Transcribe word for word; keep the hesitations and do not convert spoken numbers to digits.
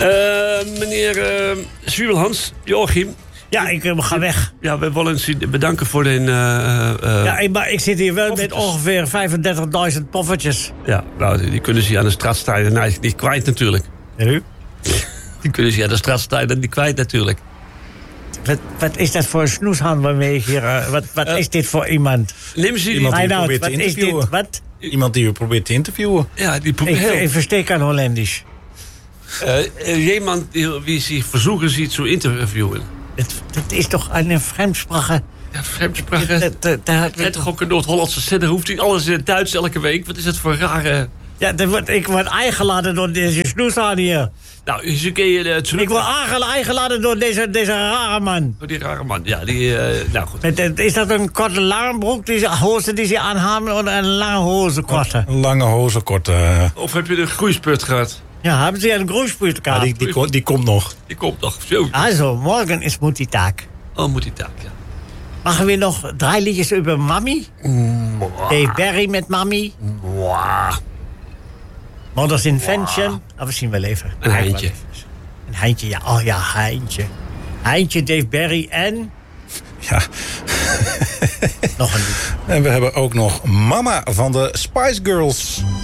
Uh, meneer uh, Zwiebelhans, Joachim. Ja, ik uh, ga weg. Ja, we willen u bedanken voor de... Uh, uh, ja, ik, maar ik zit hier wel poffertjes. Met ongeveer vijfendertigduizend poffertjes. Ja, nou, die kunnen ze aan de straatstijden nou, niet kwijt natuurlijk. En u? Die kunnen ze aan de straatstijden niet kwijt natuurlijk. Wat, wat is dat voor een snoeshand waarmee ik hier... Uh, wat wat uh, is dit voor iemand? Neem ze iemand die u nou, probeert wat te interviewen. Is dit, wat? Iemand die u probeert te interviewen. Ja, die probeert... Ik, ik versteek aan Hollandisch. Uh, iemand die, wie zich verzoeken ziet zo interviewen. Het, het is toch een vreemdsprache... Ja, vreemdsprache. Dat, dat, dat, dat, toch ook een Noord-Hollandse zender. Hoeft u alles in het Duits elke week? Wat is het voor rare... Ja, dat wordt, ik word eingeladen door deze snoeshand hier. Nou, ze kun je uh, terug... Ik word eingeladen door deze, deze rare man. Door die rare man, ja. Die, uh, nou goed. Met, is dat een korte lange broek, die hozen die ze aanhamen... of een lange hozen korte? Een lange hozen korte. Uh... Of heb je een groeispurt gehad? Ja, hebben ze een groeispurt gehad? Ja, die, die, die, die komt nog. Die komt nog. Zo. Also, morgen is Multitag. Oh, Multitag, ja. Machen we nog drie liedjes over Mami? Mwah. Dave Berry met Mami. Mwah. Mothers Invention. Oh, we zien wel even. Een Heintje. Een Heintje, ja. Oh ja, Heintje. Heintje, Dave Berry en... Ja. Nog een lied. En we hebben ook nog Mama van de Spice Girls.